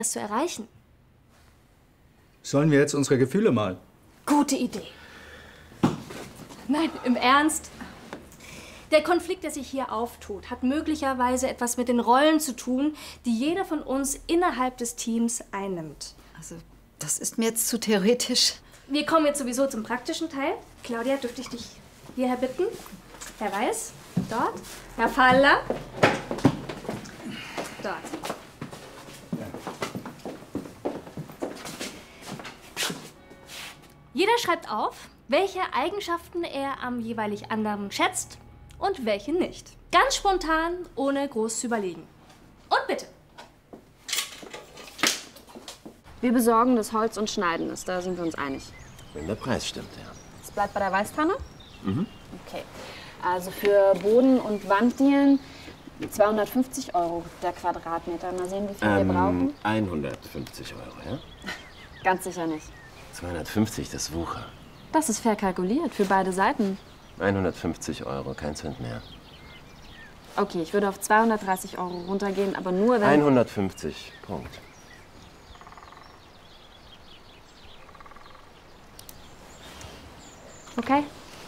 das zu erreichen. Sollen wir jetzt unsere Gefühle malen? Gute Idee. Nein, im Ernst. Der Konflikt, der sich hier auftut, hat möglicherweise etwas mit den Rollen zu tun, die jeder von uns innerhalb des Teams einnimmt. Also, das ist mir jetzt zu theoretisch. Wir kommen jetzt sowieso zum praktischen Teil. Claudia, dürfte ich dich hierher bitten? Herr Weiß, dort. Herr Faller, dort. Jeder schreibt auf, welche Eigenschaften er am jeweilig anderen schätzt und welche nicht. Ganz spontan, ohne groß zu überlegen. Und bitte. Wir besorgen das Holz und schneiden es, da sind wir uns einig. Wenn der Preis stimmt, ja. Es bleibt bei der Weißtanne? Mhm. Okay. Also für Boden- und Wanddielen 250 € der Quadratmeter. Mal sehen, wie viel wir brauchen. 150 €, ja? Ganz sicher nicht. 250, das Wucher. Das ist fair kalkuliert für beide Seiten. 150 €, kein Cent mehr. Okay, ich würde auf 230 € runtergehen, aber nur wenn... 150, Punkt. Okay.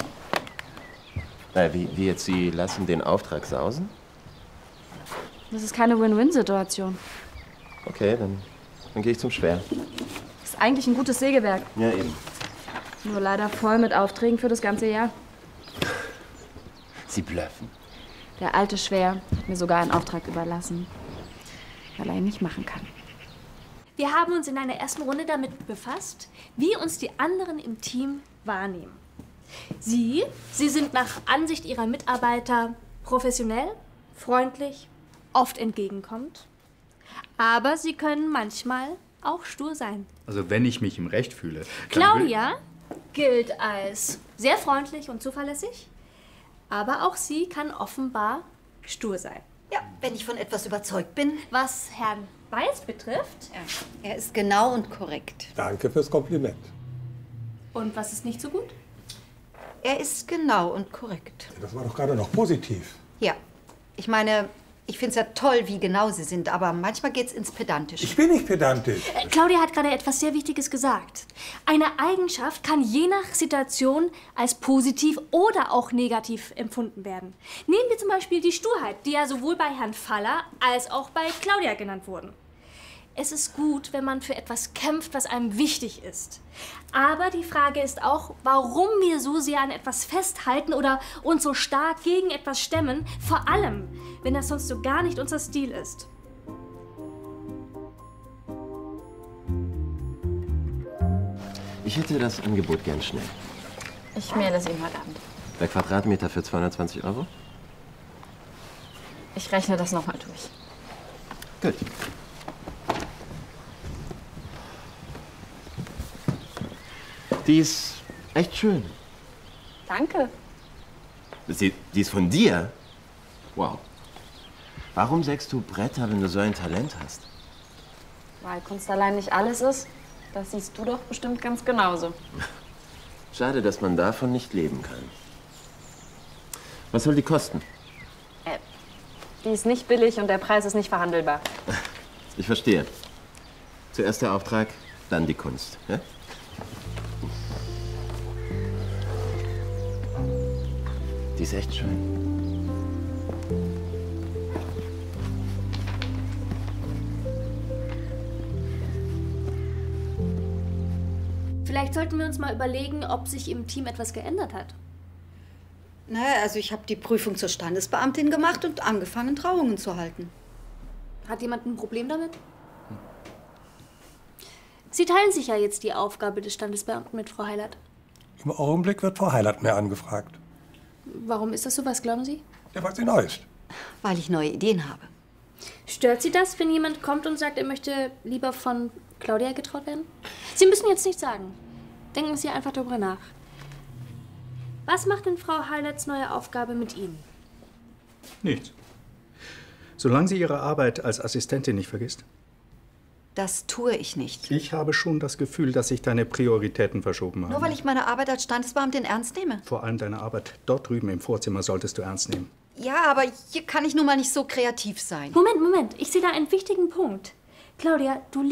Wie jetzt? Sie lassen den Auftrag sausen? Das ist keine Win-Win-Situation. Okay, dann gehe ich zum Schwer. Das ist eigentlich ein gutes Sägewerk. Ja, eben. Nur leider voll mit Aufträgen für das ganze Jahr. Sie bluffen. Der alte Schwer hat mir sogar einen Auftrag überlassen, weil er ihn nicht machen kann. Wir haben uns in einer ersten Runde damit befasst, wie uns die anderen im Team wahrnehmen. Sie sind nach Ansicht ihrer Mitarbeiter professionell, freundlich, oft entgegenkommend. Aber sie können manchmal auch stur sein. Also wenn ich mich im Recht fühle. Claudia gilt als sehr freundlich und zuverlässig. Aber auch sie kann offenbar stur sein. Ja, wenn ich von etwas überzeugt bin. Was Herrn Weiß betrifft. Ja, er ist genau und korrekt. Danke fürs Kompliment. Und was ist nicht so gut? Er ist genau und korrekt. Das war doch gerade noch positiv. Ja, ich meine, ich finde es ja toll, wie genau Sie sind, aber manchmal geht's ins Pedantische. Ich bin nicht pedantisch. Claudia hat gerade etwas sehr Wichtiges gesagt. Eine Eigenschaft kann je nach Situation als positiv oder auch negativ empfunden werden. Nehmen wir zum Beispiel die Sturheit, die ja sowohl bei Herrn Faller als auch bei Claudia genannt wurden. Es ist gut, wenn man für etwas kämpft, was einem wichtig ist. Aber die Frage ist auch, warum wir so sehr an etwas festhalten oder uns so stark gegen etwas stemmen, vor allem, wenn das sonst so gar nicht unser Stil ist. Ich hätte das Angebot gern schnell. Ich mail es Ihnen heute Abend. Der Quadratmeter für 220 €? Ich rechne das nochmal durch. Gut. Die ist echt schön. Danke. Die ist von dir? Wow. Warum sägst du Bretter, wenn du so ein Talent hast? Weil Kunst allein nicht alles ist. Das siehst du doch bestimmt ganz genauso. Schade, dass man davon nicht leben kann. Was soll die kosten? Die ist nicht billig und der Preis ist nicht verhandelbar. Ich verstehe. Zuerst der Auftrag, dann die Kunst. Ja? Die ist echt schön. Vielleicht sollten wir uns mal überlegen, ob sich im Team etwas geändert hat. Naja, also ich habe die Prüfung zur Standesbeamtin gemacht und angefangen, Trauungen zu halten. Hat jemand ein Problem damit? Sie teilen sich ja jetzt die Aufgabe des Standesbeamten mit Frau Heilert. Im Augenblick wird Frau Heilert mehr angefragt. Warum ist das so? Was glauben Sie? Ja, weil sie neu ist. Weil ich neue Ideen habe. Stört Sie das, wenn jemand kommt und sagt, er möchte lieber von Claudia getraut werden? Sie müssen jetzt nichts sagen. Denken Sie einfach darüber nach. Was macht denn Frau Heilerts neue Aufgabe mit Ihnen? Nichts. Solange sie ihre Arbeit als Assistentin nicht vergisst. Das tue ich nicht. Ich habe schon das Gefühl, dass sich deine Prioritäten verschoben haben. Nur weil ich meine Arbeit als Standesbeamtin ernst nehme. Vor allem deine Arbeit dort drüben im Vorzimmer solltest du ernst nehmen. Ja, aber hier kann ich nun mal nicht so kreativ sein. Moment. Ich sehe da einen wichtigen Punkt. Claudia, du